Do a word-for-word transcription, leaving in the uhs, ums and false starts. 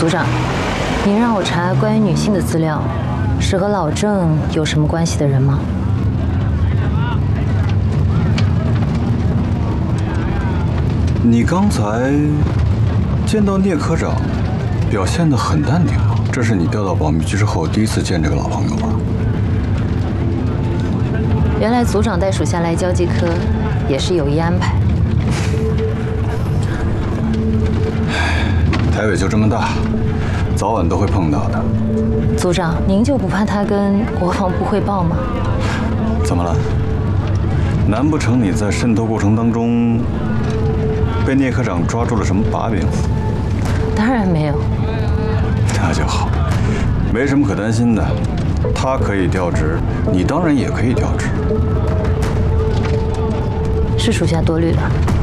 组长，您让我查关于女性的资料，是和老郑有什么关系的人吗？ 你刚才见到聂科长，表现得很淡定。这是你调到保密局之后第一次见这个老朋友吧？ 原来组长带属下来交际科，也是有意安排。 台北就这么大，早晚都会碰到的。 组长，您就不怕他跟国防部汇报吗？ 怎么了？难不成你在渗透过程当中被聂科长抓住了什么把柄？ 当然没有。 那就好，没什么可担心的。他可以调职，你当然也可以调职。 是属下多虑了。